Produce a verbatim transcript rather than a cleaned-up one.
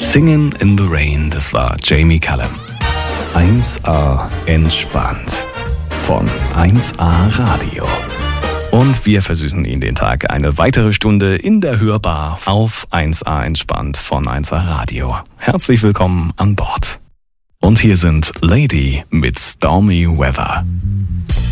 Singin' in the Rain, das war Jamie Cullum. eins A entspannt von eins A Radio. Und wir versüßen Ihnen den Tag eine weitere Stunde in der Hörbar auf eins A entspannt von eins A Radio. Herzlich willkommen an Bord. Und hier sind Lady mit Stormy Weather.